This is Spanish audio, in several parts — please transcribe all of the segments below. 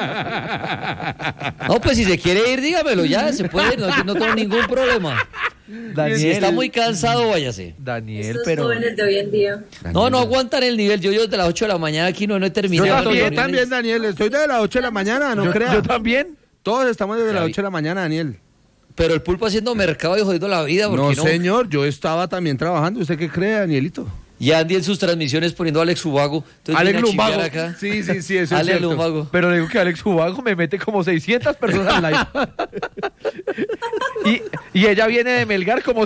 No, pues si se quiere ir, dígamelo ya, se puede ir, no tengo ningún problema. Daniel, si está muy cansado, váyase. Daniel, Estos pero... jóvenes de hoy en día. No aguantan el nivel. Yo desde las 8 de la mañana aquí no he terminado. Yo también, Daniel, estoy desde las 8 de la mañana, no creas. Yo también. Todos estamos desde las 8 de la mañana, Daniel. Pero el Pulpo haciendo mercado y jodiendo la vida. No, señor, yo estaba también trabajando. ¿Usted qué cree, Danielito? Y Andy en sus transmisiones poniendo a Alex Ubago. Alex Lumbago. Sí, eso es Alex cierto. Lumbago. Pero digo que Alex Ubago me mete como 600 personas al live. y ella viene de Melgar como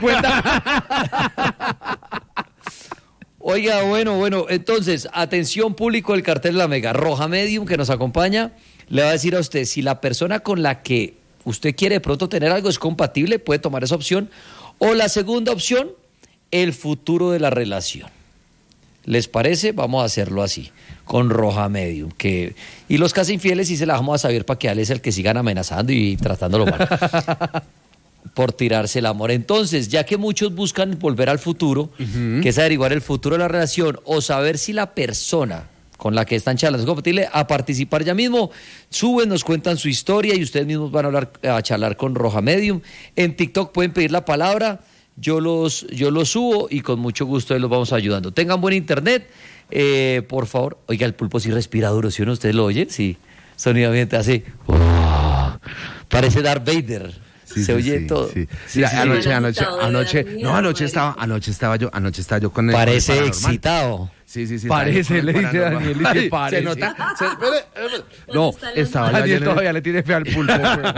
150. Oiga, bueno, entonces, atención público del cartel de la Mega. Roja Medium, que nos acompaña, le va a decir a usted si la persona con la que usted quiere de pronto tener algo es compatible, puede tomar esa opción. O la segunda opción, el futuro de la relación. ¿Les parece? Vamos a hacerlo así, con Roja Medium. Y los casi infieles sí se la vamos a saber para que él es el que sigan amenazando y tratándolo mal. Por tirarse el amor. Entonces, ya que muchos buscan volver al futuro, que es averiguar el futuro de la relación, o saber si la persona con la que están charlando es compatible, a participar ya mismo, suben, nos cuentan su historia y ustedes mismos van a charlar con Roja Medium. En TikTok pueden pedir la palabra, yo los subo y con mucho gusto ahí los vamos ayudando. Tengan buen internet, por favor. Oiga, el Pulpo sí respira duro, ¿sí o no? ¿Ustedes lo oyen? Sí, sonido ambiente así. Parece Darth Vader. Sí, se oye todo. Sí, anoche estaba yo con el parece con el excitado. Sí. Parece, le dice Daniel, dice parece. Se nota. No, estaba Daniel todavía le tiene fe al Pulpo.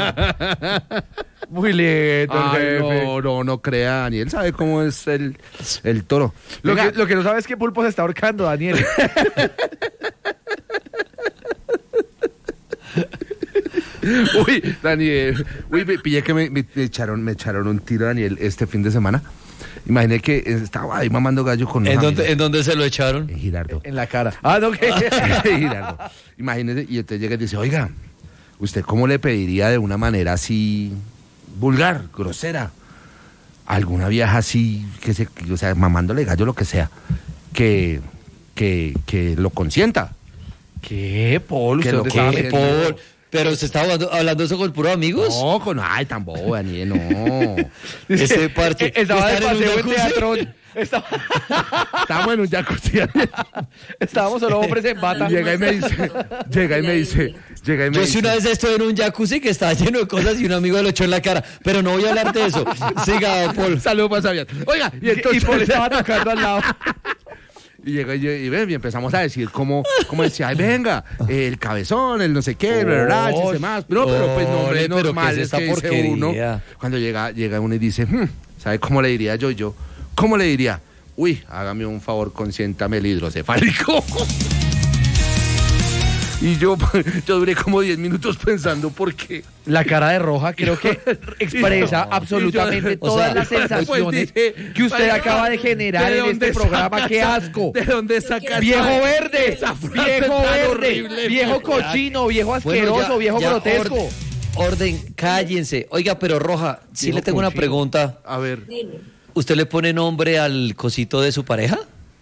Muy lento el jefe. No crea, Daniel sabe cómo es el toro. Lo que no sabe es que Pulpo se está ahorcando, Daniel. Uy, Daniel, pillé que me echaron un tiro, Daniel, este fin de semana. Imaginé que estaba ahí mamando gallo con ¿En dónde se lo echaron? En Girardot. En la cara. Ah, no, ¿qué? Girardot. Imagínese, y entonces llega y dice, oiga, ¿usted cómo le pediría de una manera así vulgar, grosera, a alguna vieja así, o sea, mamándole gallo, lo que sea, que lo consienta? ¿Qué, Paul? ¿Qué, Paul? ¿Pero se está hablando eso con puros amigos? No, ay, tan bobo, Daniel, no. Ese parche. Estaba de paseo en teatrón. Estábamos en un jacuzzi. Estábamos solo hombres en bata. Llega y me dice. Yo sí una vez estoy en un jacuzzi que estaba lleno de cosas y un amigo lo echó en la cara. Pero no voy a hablar de eso. Siga, Paul. Saludos para Fabián. Oiga, y entonces... Y Paul estaba tocando al lado. Y llega y empezamos a decir como decía, ay, venga, el cabezón, el no sé qué, bla, chiste más. No, pero pues nombre normal es que dice uno. Cuando llega uno y dice, ¿sabe cómo le diría yo? ¿Cómo le diría? Uy, hágame un favor, consiéntame el hidrocefálico. Y yo duré como 10 minutos pensando por qué. La cara de Roja creo que expresa absolutamente todas las sensaciones que usted acaba de generar en este programa. ¡Qué asco! ¿De dónde saca ¡Viejo verde! ¡Viejo verde! ¡Viejo cochino! ¡Viejo asqueroso! ¡Viejo grotesco! Orden, cállense. Oiga, pero Roja, sí le tengo una pregunta. A ver. Dime. ¿Usted le pone nombre al cosito de su pareja?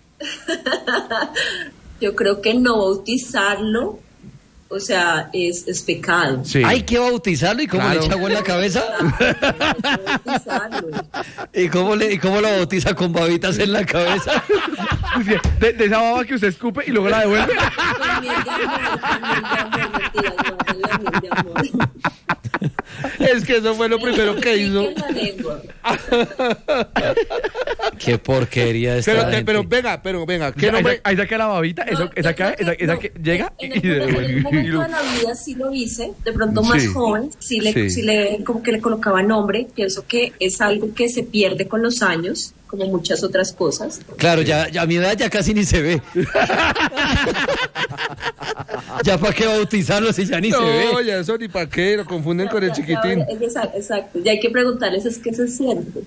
Yo creo que no bautizarlo, o sea, es pecado. Sí. Hay que bautizarlo. ¿Y cómo le echa agua en la cabeza? ¿Y cómo lo bautiza con babitas en la cabeza? De esa baba que usted escupe y luego la devuelve. Es que eso fue lo primero que hizo. Qué porquería esta gente. Pero venga, ¿qué nombre? Ahí saca la babita, esa que llega En y el momento de la vida sí lo hice, de pronto más joven, sí le como que le colocaba nombre. Pienso que es algo que se pierde con los años, como muchas otras cosas. Claro, ya a mi edad ya casi ni se ve. Ya para qué bautizarlo si ya ni se ve. No, ya eso ni para qué, lo confunden con el chiquitín. Exacto, ya hay que preguntarles es qué se siente.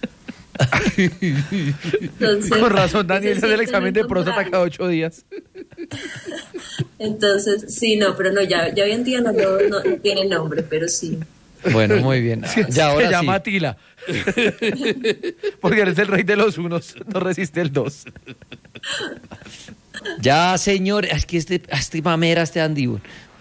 Entonces, con razón, Daniel hace el examen de próstata cada 8 días. Entonces, sí, no, pero no, ya hoy en día no tiene nombre, pero sí. Bueno, muy bien. Ya ahora se llama sí. Atila. Porque eres el rey de los unos, no resiste el dos. Ya, señor, es que este mamera, este Andy.